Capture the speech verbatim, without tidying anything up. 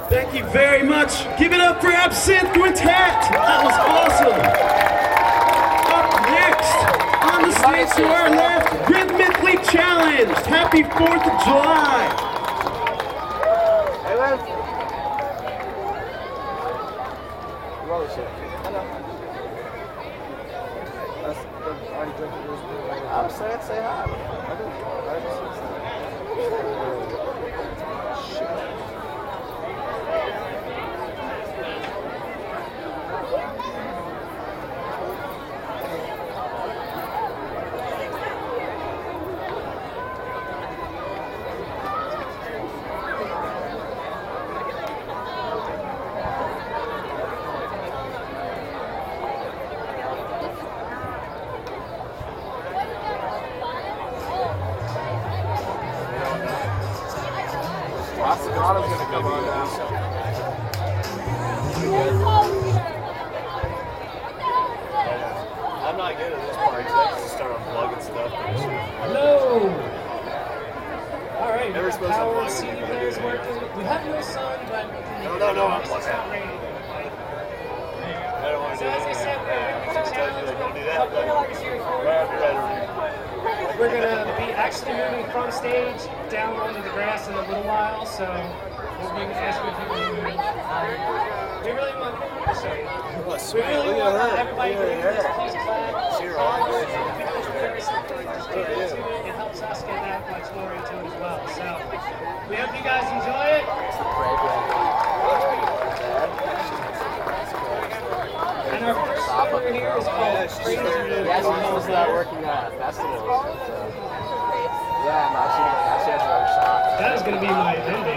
Thank you very much. Give it up for Absinthe Quintet. That was awesome. Up next, on the stage to our left, Rhythmically Challenged. Happy fourth of July. Hey, man. Roller shit. Hello. That's already drinking this. I'm saying, say hi. Osagana's gonna come on now. I'm not good at this part because I just start unplugging stuff. Hello! Alright, Never supposed to power unplug C D it. player's working. We have no sun, but No, no, no, I'm it's not raining. I don't want to So do as I it. said, we're I tell you, like, don't do that. Couple But of right, right over here. We're gonna be actually moving from stage down onto the grass in a little while, so we'll be asking people to move. Um, we really want to show you. Oh, We sweet. really Look want at her. everybody Look to at please her. clap. See her arm? If you do it very simply, just get into it. It helps us get that much more into it as well. So we hope you guys enjoy it. And our first song over here is called Crazy Little Yeah, she's Girl. supposed to start working at festivals. So. Yeah, no, she, she has a workshop. That is going to be my agenda.